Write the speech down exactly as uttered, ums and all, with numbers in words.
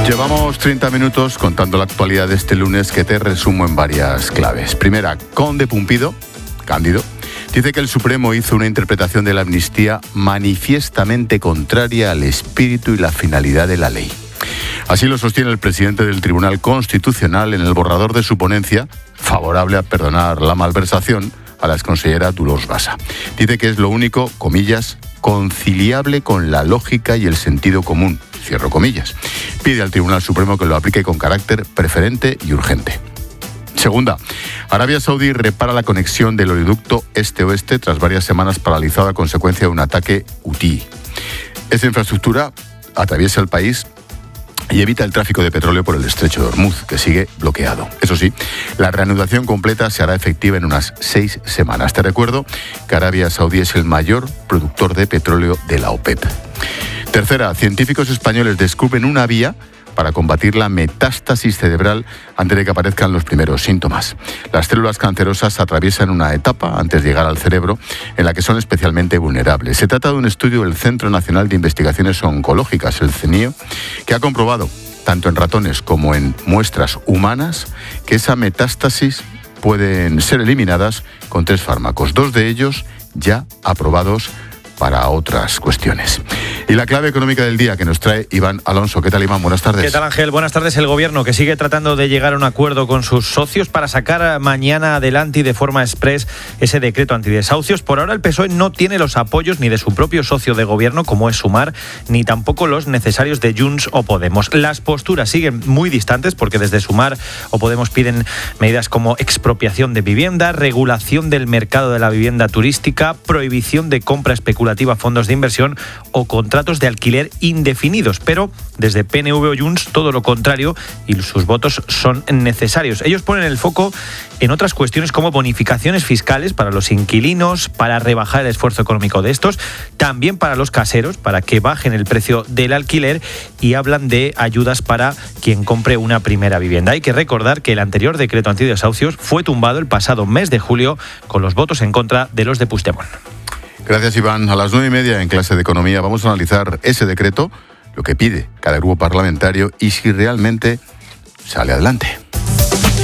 Llevamos treinta minutos contando la actualidad de este lunes, que te resumo en varias claves. Primera, Conde Pumpido, Cándido, dice que el Supremo hizo una interpretación de la amnistía manifiestamente contraria al espíritu y la finalidad de la ley. Así lo sostiene el presidente del Tribunal Constitucional en el borrador de su ponencia, favorable a perdonar la malversación a la exconsellera Dolors Bassa. Dice que es lo único, comillas, conciliable con la lógica y el sentido común, cierro comillas. Pide al Tribunal Supremo que lo aplique con carácter preferente y urgente. Segunda, Arabia Saudí repara la conexión del oleoducto este-oeste tras varias semanas paralizada a consecuencia de un ataque hutí. Esta infraestructura atraviesa el país y evita el tráfico de petróleo por el estrecho de Hormuz, que sigue bloqueado. Eso sí, la reanudación completa se hará efectiva en unas seis semanas. Te recuerdo que Arabia Saudí es el mayor productor de petróleo de la OPEP. Tercera, científicos españoles descubren una vía para combatir la metástasis cerebral antes de que aparezcan los primeros síntomas. Las células cancerosas atraviesan una etapa antes de llegar al cerebro en la que son especialmente vulnerables. Se trata de un estudio del Centro Nacional de Investigaciones Oncológicas, el CENIO, que ha comprobado, tanto en ratones como en muestras humanas, que esa metástasis pueden ser eliminadas con tres fármacos, dos de ellos ya aprobados para otras cuestiones. Y la clave económica del día que nos trae Iván Alonso. ¿Qué tal, Iván? Buenas tardes. ¿Qué tal, Ángel? Buenas tardes. El Gobierno, que sigue tratando de llegar a un acuerdo con sus socios para sacar mañana adelante y de forma exprés ese decreto antidesahucios. Por ahora el P S O E no tiene los apoyos ni de su propio socio de Gobierno, como es Sumar, ni tampoco los necesarios de Junts o Podemos. Las posturas siguen muy distantes porque desde Sumar o Podemos piden medidas como expropiación de vivienda, regulación del mercado de la vivienda turística, prohibición de compra especulativa a fondos de inversión o contratos de alquiler indefinidos, pero desde P N V o Junts todo lo contrario y sus votos son necesarios. Ellos ponen el foco en otras cuestiones como bonificaciones fiscales para los inquilinos, para rebajar el esfuerzo económico de estos, también para los caseros, para que bajen el precio del alquiler, y hablan de ayudas para quien compre una primera vivienda. Hay que recordar que el anterior decreto antidesahucios fue tumbado el pasado mes de julio con los votos en contra de los de Puigdemont. Gracias, Iván. A las nueve y media en clase de Economía vamos a analizar ese decreto, lo que pide cada grupo parlamentario y si realmente sale adelante.